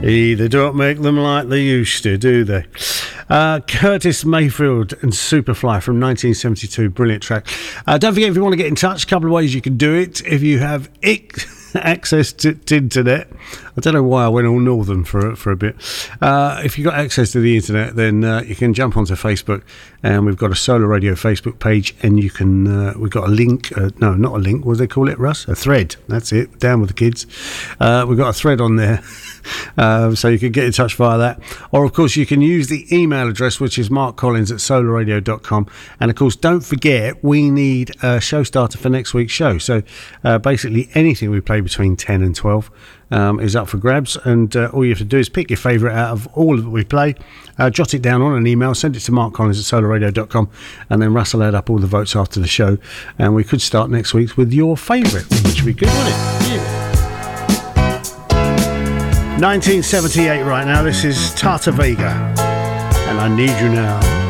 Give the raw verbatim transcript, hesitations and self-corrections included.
They don't make them like they used to, do they? Uh, Curtis Mayfield and Superfly from nineteen seventy-two. Brilliant track. Uh, don't forget, if you want to get in touch, a couple of ways you can do it. If you have it, access to, to internet, I don't know why I went all northern for for a bit. Uh, if you've got access to the internet, then uh, you can jump onto Facebook, and we've got a Solar Radio Facebook page, and you can. Uh, we've got a link. Uh, no, not a link. What do they call it, Russ? A thread. That's it. Down with the kids. Uh, we've got a thread on there. Uh, so you can get in touch via that, or of course you can use the email address, which is mark collins at solar radio dot com. And of course, don't forget, we need a show starter for next week's show. So uh, basically anything we play between ten and twelve um, is up for grabs, and uh, all you have to do is pick your favourite out of all that we play, uh, jot it down on an email, send it to mark collins at solar radio dot com, and then Russell add up all the votes after the show, and we could start next week with your favourite, which would be good, wouldn't it? Yeah. nineteen seventy-eight right now. This is Tata Vega, and I Need You Now.